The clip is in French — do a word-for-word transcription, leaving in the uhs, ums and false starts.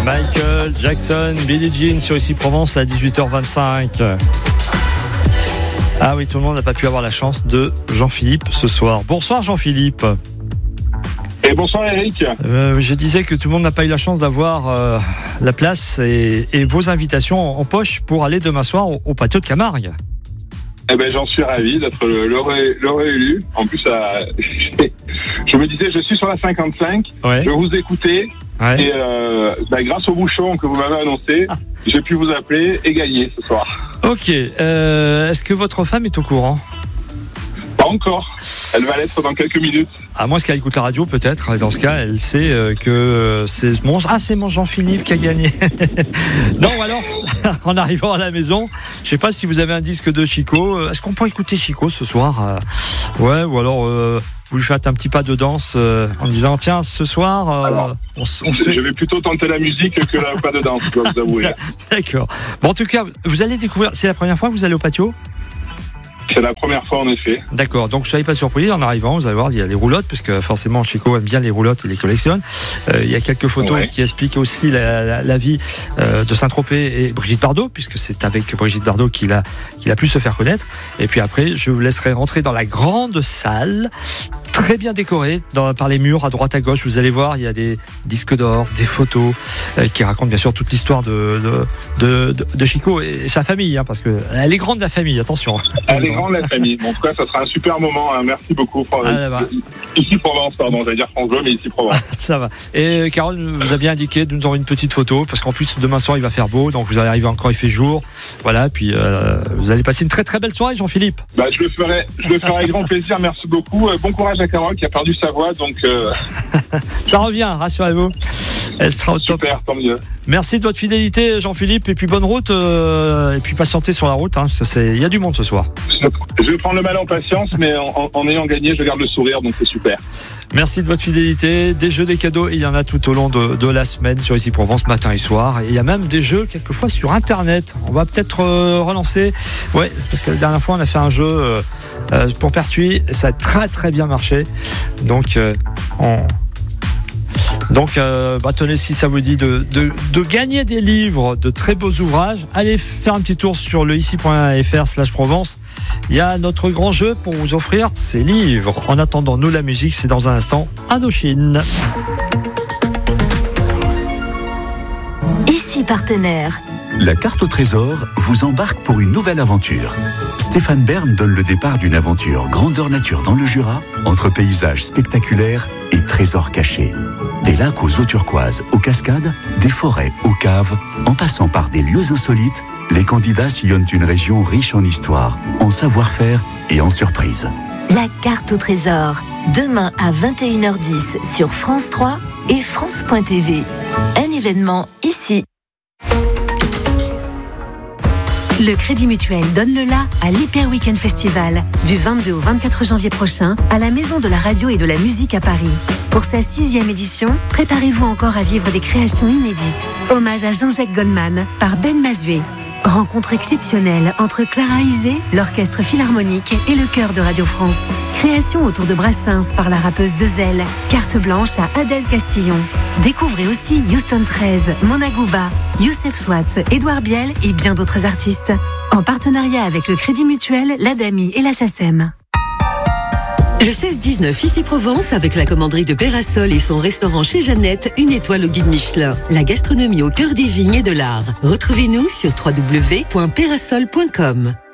Michael Jackson, Billie Jean sur Ici Provence à dix-huit heures vingt-cinq. Ah oui, tout le monde n'a pas pu avoir la chance de Jean-Philippe ce soir. Bonsoir Jean-Philippe. Et bonsoir Eric. Euh, je disais que tout le monde n'a pas eu la chance d'avoir euh, la place et, et vos invitations en poche pour aller demain soir au, au patio de Camargue. Eh ben, j'en suis ravi d'être le, le, le réélu. En plus, euh, je me disais, je suis sur la cinquante-cinq, ouais. Je vous écoutais, ouais. Et euh, bah, grâce au bouchon que vous m'avez annoncé, ah. J'ai pu vous appeler et gagner ce soir. Ok, euh, est-ce que votre femme est au courant ? Pas encore, elle va l'être dans quelques minutes. À moins qu'elle écoute la radio peut-être, dans ce cas elle sait que c'est mon, ah, c'est mon Jean-Philippe qui a gagné. Non, alors en arrivant à la maison, je sais pas si vous avez un disque de Chico, est-ce qu'on peut écouter Chico ce soir ? Ouais, ou alors euh, vous lui faites un petit pas de danse euh, en disant tiens ce soir euh, alors, on, on je, je vais plutôt tenter la musique que le pas de danse, je dois vous avouer. D'accord, bon en tout cas vous allez découvrir, c'est la première fois que vous allez au patio ? C'est la première fois en effet. D'accord, donc soyez pas surpris en arrivant, vous allez voir, il y a les roulottes, parce que forcément Chico aime bien les roulottes et les collectionne. Euh, il y a quelques photos ouais. qui expliquent aussi la, la, la vie euh, de Saint-Tropez et Brigitte Bardot, puisque c'est avec Brigitte Bardot qu'il a, qu'il a pu se faire connaître. Et puis après, je vous laisserai rentrer dans la grande salle, très bien décorée dans, par les murs à droite à gauche. Vous allez voir, il y a des disques d'or, des photos euh, qui racontent bien sûr toute l'histoire de, de, de, de Chico et sa famille, hein, parce qu'elle est grande la famille, attention. Elle est grande la famille. Bon, en tout cas, ça sera un super moment. Hein. Merci beaucoup. Ah, ici Provence, pardon, j'allais dire France Bleu, mais ici Provence. Ça va. Et Carole vous a bien indiqué de nous envoyer une petite photo, parce qu'en plus demain soir il va faire beau, donc vous allez arriver encore, il fait jour. Voilà, puis euh, vous allez passer une très très belle soirée, Jean-Philippe. Bah, je le ferai, je le ferai avec grand plaisir. Merci beaucoup. Bon courage à Carole qui a perdu sa voix, donc. Euh... Ça revient, rassurez-vous. Elle sera au top. Super, tant mieux. Merci de votre fidélité, Jean-Philippe, et puis bonne route, euh, et puis patientez sur la route. Hein, il y a du monde ce soir. Je vais prendre le mal en patience, mais en, en ayant gagné, je garde le sourire, donc c'est super. Merci de votre fidélité. Des jeux, des cadeaux, il y en a tout au long de, de la semaine sur Ici Provence, matin et soir. Et il y a même des jeux quelquefois sur Internet. On va peut-être euh, relancer. Ouais, parce que la dernière fois on a fait un jeu euh, euh, pour Pertuis, ça a très très bien marché. Donc euh, on Donc, euh, bah, tenez, si ça vous dit de, de, de gagner des livres, de très beaux ouvrages, allez faire un petit tour sur le ici point f r slash Provence. Il y a notre grand jeu pour vous offrir ces livres. En attendant, nous, la musique, c'est dans un instant Indochine. Ici partenaire. La carte au trésor vous embarque pour une nouvelle aventure. Stéphane Bern donne le départ d'une aventure grandeur nature dans le Jura, entre paysages spectaculaires et trésors cachés. Des lacs aux eaux turquoises, aux cascades, des forêts aux caves, en passant par des lieux insolites, les candidats sillonnent une région riche en histoire, en savoir-faire et en surprises. La carte au trésor, demain à vingt et une heures dix sur France trois et France point T V. Un événement ici. Le Crédit Mutuel donne le la à l'Hyper Weekend Festival du vingt-deux au vingt-quatre janvier prochain à la Maison de la Radio et de la Musique à Paris. Pour sa sixième édition, préparez-vous encore à vivre des créations inédites. Hommage à Jean-Jacques Goldman par Ben Mazué. Rencontre exceptionnelle entre Clara Isé, l'Orchestre Philharmonique et le Chœur de Radio France. Création autour de Brassens par la rappeuse Dezel. Carte blanche à Adèle Castillon. Découvrez aussi Houston treize, Mona Gouba, Youssef Swatz, Édouard Biel et bien d'autres artistes. En partenariat avec le Crédit Mutuel, l'Adami et la SACEM. Le seize dix-neuf, ici Provence, avec la commanderie de Pérasol et son restaurant chez Jeannette, une étoile au guide Michelin. La gastronomie au cœur des vignes et de l'art. Retrouvez-nous sur w w w point pérasol point com.